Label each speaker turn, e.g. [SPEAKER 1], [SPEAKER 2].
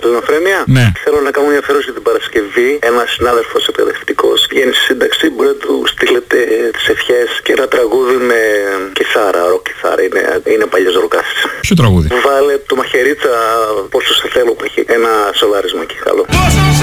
[SPEAKER 1] Ελληνοφρένεια.
[SPEAKER 2] Ναι.
[SPEAKER 1] Θέλω να κάνω μια αφιέρωση την Παρασκευή. Ένας συνάδελφος εκπαιδευτικός βγαίνει στη σύνταξη. Μπορείτε να του στείλετε τις ευχές και ένα τραγούδι με κιθάρα, ροκ κιθάρα. Είναι παλιός ροκάς.
[SPEAKER 2] Ποιο τραγούδι?
[SPEAKER 1] Βάλε το Μαχαιρίτσα, πόσο σε θέλω, που έχει ένα σολάρισμα εκεί. Καλό.